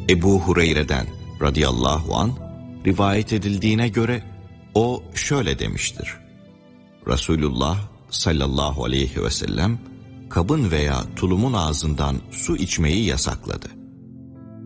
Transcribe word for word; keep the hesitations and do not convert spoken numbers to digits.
Ebu Hureyre'den radıyallahu an rivayet edildiğine göre o şöyle demiştir: Resulullah sallallahu aleyhi ve sellem kabın veya tulumun ağzından su içmeyi yasakladı.